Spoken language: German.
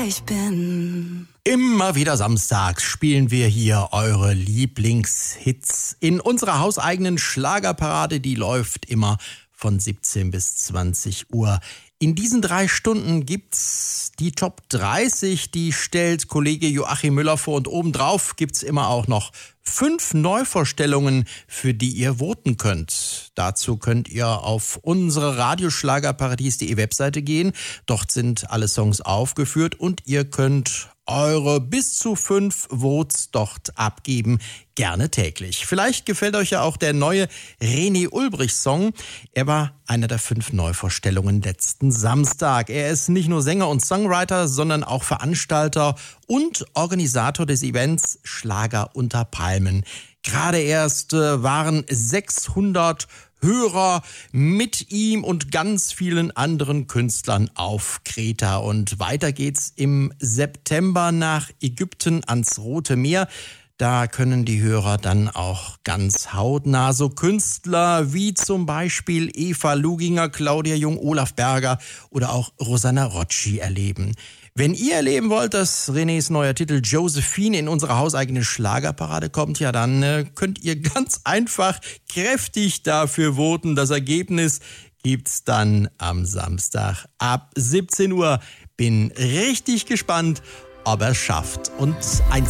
Ich bin. Immer wieder samstags spielen wir hier eure Lieblingshits in unserer hauseigenen Schlagerparade. Die läuft immer von 17 bis 20 Uhr. In diesen 3 Stunden gibt's die Top 30, die stellt Kollege Joachim Müller vor. Und obendrauf gibt's immer auch noch 5 Neuvorstellungen, für die ihr voten könnt. Dazu könnt ihr auf unsere Radioschlagerparadies.de Webseite gehen. Dort sind alle Songs aufgeführt und ihr könnt eure bis zu 5 Votes dort abgeben, gerne täglich. Vielleicht gefällt euch ja auch der neue René Ulbricht-Song. Er war einer der 5 Neuvorstellungen letzten Samstag. Er ist nicht nur Sänger und Songwriter, sondern auch Veranstalter und Organisator des Events Schlager unter Palmen. Gerade erst waren 600 Hörer mit ihm und ganz vielen anderen Künstlern auf Kreta. Und weiter geht's im September nach Ägypten ans Rote Meer. Da können die Hörer dann auch ganz hautnah so Künstler wie zum Beispiel Eva Luginger, Claudia Jung, Olaf Berger oder auch Rosanna Rocci erleben. Wenn ihr erleben wollt, dass Renés neuer Titel Josephine in unsere hauseigene Schlagerparade kommt, ja dann könnt ihr ganz einfach kräftig dafür voten. Das Ergebnis gibt's dann am Samstag ab 17 Uhr. Bin richtig gespannt, ob er es schafft und eins